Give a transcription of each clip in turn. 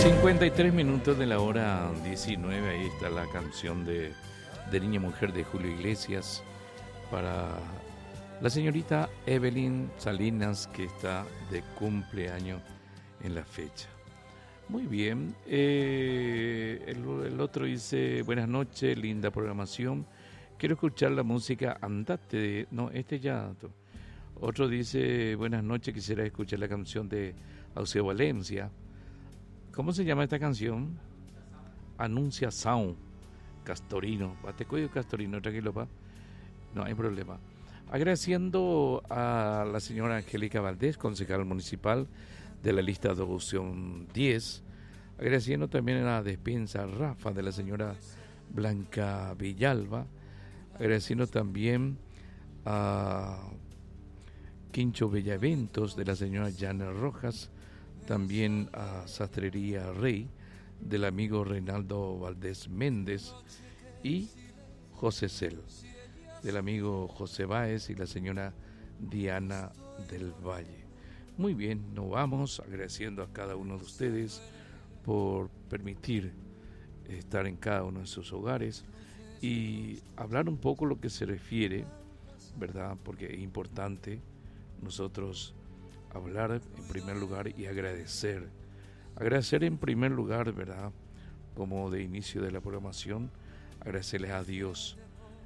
53 minutos de la hora 19, ahí está la canción de Niña Mujer de Julio Iglesias para la señorita Evelyn Salinas, que está de cumpleaños en la fecha. Muy bien, el otro dice, buenas noches, linda programación, quiero escuchar la música Andate, no, este ya. Otro dice, buenas noches, quisiera escuchar la canción de Alceo Valencia. ¿Cómo se llama esta canción? Anuncia Sound. Castorino. Te cuido, Castorino, tranquilo, pa. No hay problema. Agradeciendo a la señora Angélica Valdés, concejal municipal de la lista de opción 10. Agradeciendo también a la despensa Rafa de la señora Blanca Villalba. Agradeciendo también a Quincho Bellaventos de la señora Yana Rojas. También a Sastrería Rey del amigo Reinaldo Valdés Méndez y José Cel del amigo José Báez y la señora Diana del Valle. Muy bien, nos vamos agradeciendo a cada uno de ustedes por permitir estar en cada uno de sus hogares y hablar un poco lo que se refiere, ¿verdad? Porque es importante nosotros hablar en primer lugar y agradecer en primer lugar, ¿verdad? Como de inicio de la programación, agradecerles a Dios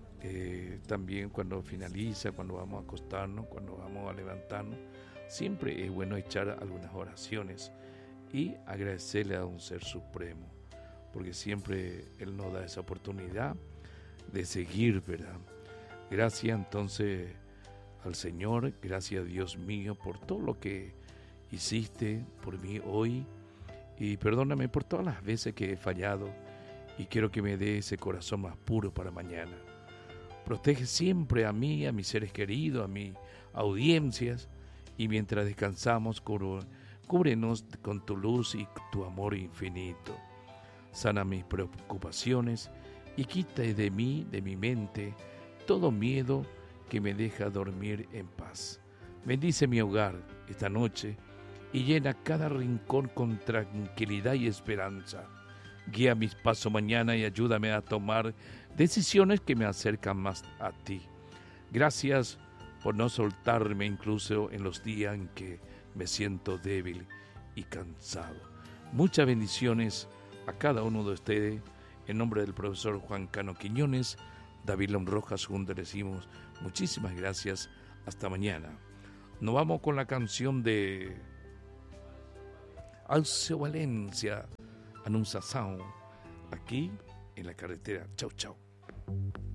también cuando finaliza, cuando vamos a acostarnos, cuando vamos a levantarnos, siempre es bueno echar algunas oraciones y agradecerle a un ser supremo, porque siempre Él nos da esa oportunidad de seguir, ¿verdad? Gracias entonces al Señor, gracias Dios mío por todo lo que hiciste por mí hoy y perdóname por todas las veces que he fallado y quiero que me dé ese corazón más puro para mañana. Protege siempre a mí, a mis seres queridos, a mis audiencias y mientras descansamos cúbrenos con tu luz y tu amor infinito. Sana mis preocupaciones y quita de mí, de mi mente, todo miedo que me deja dormir en paz. Bendice mi hogar esta noche y llena cada rincón con tranquilidad y esperanza. Guía mis pasos mañana y ayúdame a tomar decisiones que me acercan más a ti. Gracias por no soltarme incluso en los días en que me siento débil y cansado. Muchas bendiciones a cada uno de ustedes. En nombre del profesor Juan Cano Quiñones, David Lom Rojas, juntos decimos muchísimas gracias. Hasta mañana. Nos vamos con la canción de Alceo Valencia, Anuncia Sound, aquí en la carretera. Chau, chau.